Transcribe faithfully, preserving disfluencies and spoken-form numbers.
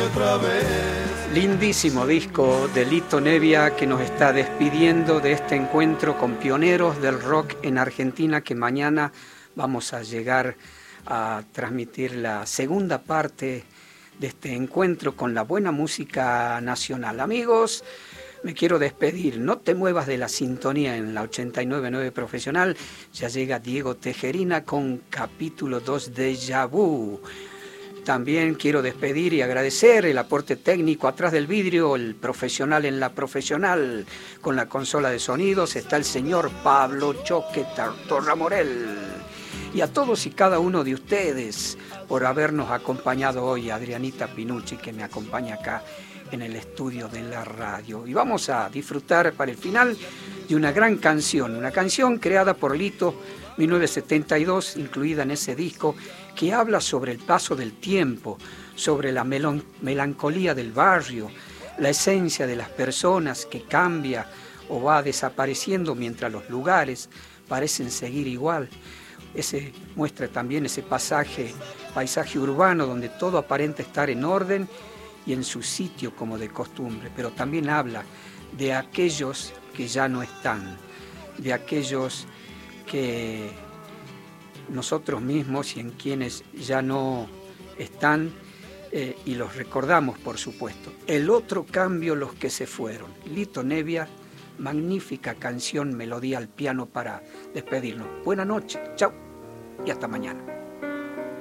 otra vez. Lindísimo disco de Lito Nebbia que nos está despidiendo de este encuentro con pioneros del rock en Argentina, que mañana vamos a llegar a transmitir la segunda parte de este encuentro con la buena música nacional. Amigos, me quiero despedir. No te muevas de la sintonía en la ochenta y nueve punto nueve Profesional. Ya llega Diego Tejerina con capítulo dos de Déjà Vu. También quiero despedir y agradecer el aporte técnico atrás del vidrio, el profesional en la profesional. Con la consola de sonidos está el señor Pablo Choque Torramorel. Y a todos y cada uno de ustedes por habernos acompañado hoy, Adrianita Pinucci, que me acompaña acá en el estudio de la radio. Y vamos a disfrutar para el final de una gran canción, una canción creada por Lito, mil novecientos setenta y dos, incluida en ese disco, que habla sobre el paso del tiempo, sobre la melon- melancolía del barrio, la esencia de las personas que cambia o va desapareciendo mientras los lugares parecen seguir igual. Ese muestra también ese pasaje, paisaje urbano donde todo aparenta estar en orden y en su sitio como de costumbre, pero también habla de aquellos que ya no están, de aquellos que nosotros mismos y en quienes ya no están, eh, y los recordamos, por supuesto. El otro cambio, los que se fueron. Lito Nebbia, magnífica canción, melodía al piano para despedirnos. Buenas noches, chao y hasta mañana.